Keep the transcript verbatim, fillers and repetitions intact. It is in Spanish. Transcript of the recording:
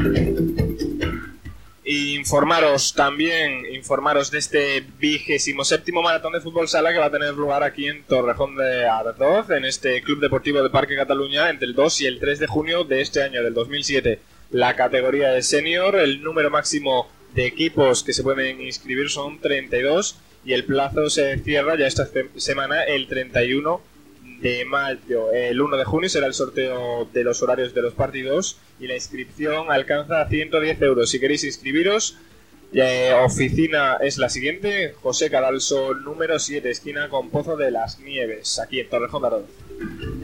Informaros también, informaros de este vigésimo séptimo maratón de fútbol sala que va a tener lugar aquí en Torrejón de Ardoz, en este Club Deportivo de Parque Cataluña, entre el dos y el tres de junio de este año, del dos mil siete. La categoría de senior, el número máximo de equipos que se pueden inscribir son treinta y dos y el plazo se cierra ya esta semana el treinta y uno de mayo. El uno de junio será el sorteo de los horarios de los partidos y la inscripción alcanza ciento diez euros. Si queréis inscribiros, eh, oficina es la siguiente: José Cadalso número siete, esquina con Pozo de las Nieves, aquí en Torrejón de Ardoz.